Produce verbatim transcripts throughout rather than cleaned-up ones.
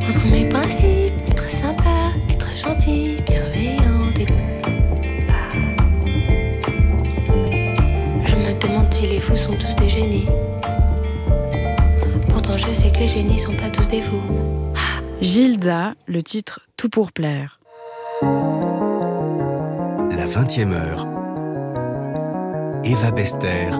Entre mes principes, être sympa, être gentil, bienveillant et... Je me demande si les fous sont tous des génies. Pourtant je sais que les génies sont pas tous des fous. Gilda, le titre Tout pour plaire. La vingtième heure. Eva Bester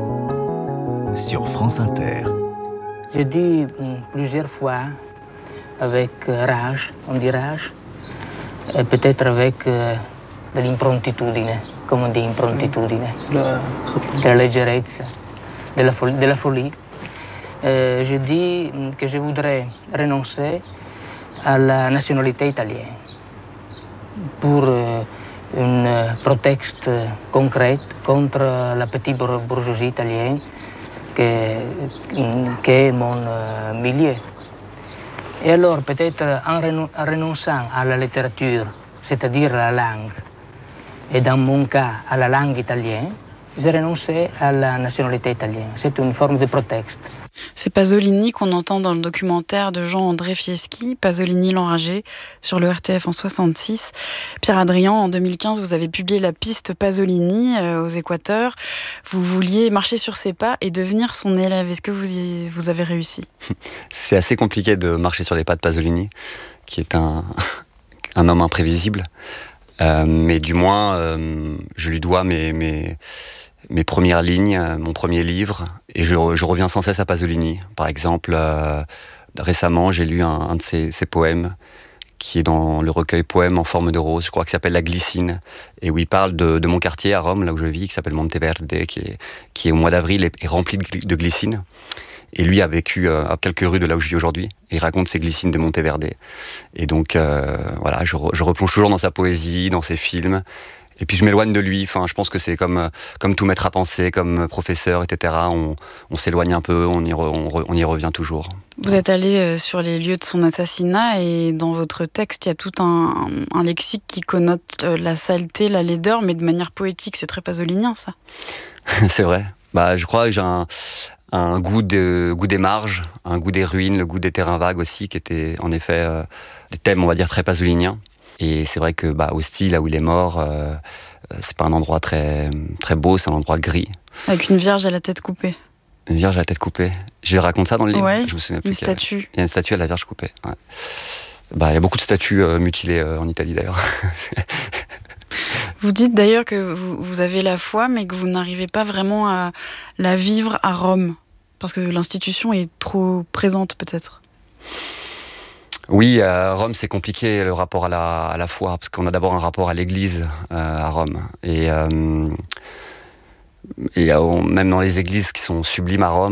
sur France Inter. J'ai dit plusieurs fois avec rage, on dit rage, et peut-être avec euh, de l'improntitudine, comme on dit improntitudine, de la légèreté, de la folie. De la folie. Euh, je dis que je voudrais renoncer à la nationalité italienne pour euh, un prétexte concret contre la petite bourgeoisie italienne qui est mon euh, milieu. Et alors, peut-être en, renon- en renonçant à la littérature, c'est-à-dire la langue, et dans mon cas à la langue italienne, j'ai renoncé à la nationalité italienne. C'est une forme de prétexte. C'est Pasolini qu'on entend dans le documentaire de Jean-André Fieschi, Pasolini l'enragé, sur le R T F en soixante-six. Pierre-Adrien, en deux mille quinze, vous avez publié la piste Pasolini euh, aux Équateurs. Vous vouliez marcher sur ses pas et devenir son élève. Est-ce que vous, y, vous avez réussi ? C'est assez compliqué de marcher sur les pas de Pasolini, qui est un, un homme imprévisible. Euh, mais du moins, euh, je lui dois mes... mes mes premières lignes, mon premier livre, et je, je reviens sans cesse à Pasolini. Par exemple, euh, récemment, j'ai lu un, un de ses, ses poèmes, qui est dans le recueil Poèmes en forme de rose, je crois, qui s'appelle La Glycine, et où il parle de, de mon quartier à Rome, là où je vis, qui s'appelle Monteverde, qui est, qui est au mois d'avril est, est rempli de, de glycine. Et lui a vécu euh, à quelques rues de là où je vis aujourd'hui, et il raconte ces glycines de Monteverde. Et donc, euh, voilà, je, re, je replonge toujours dans sa poésie, dans ses films. Et puis je m'éloigne de lui. Enfin, je pense que c'est comme comme tout maître à penser, comme professeur, et cetera. On, on s'éloigne un peu, on y, re, on, re, on y revient toujours. Vous êtes allé sur les lieux de son assassinat et dans votre texte, il y a tout un, un lexique qui connote la saleté, la laideur, mais de manière poétique. C'est très pasolinien, ça. C'est vrai. Bah, je crois que j'ai un, un goût, de, goût des marges, un goût des ruines, le goût des terrains vagues aussi, qui étaient en effet euh, des thèmes, on va dire, très pasoliniens. Et c'est vrai que bah, Ostie, là où il est mort, euh, c'est pas un endroit très, très beau, c'est un endroit gris. Avec une vierge à la tête coupée. Une vierge à la tête coupée. Je raconte ça dans le livre. Ouais, je me souviens plus une statue. Il y a une statue à la vierge coupée. Ouais. Bah, il y a beaucoup de statues euh, mutilées euh, en Italie d'ailleurs. Vous dites d'ailleurs que vous, vous avez la foi, mais que vous n'arrivez pas vraiment à la vivre à Rome. Parce que l'institution est trop présente peut-être. Oui, à Rome, c'est compliqué le rapport à la, à la foi, parce qu'on a d'abord un rapport à l'Église euh, à Rome. Et, euh, et euh, même dans les églises qui sont sublimes à Rome,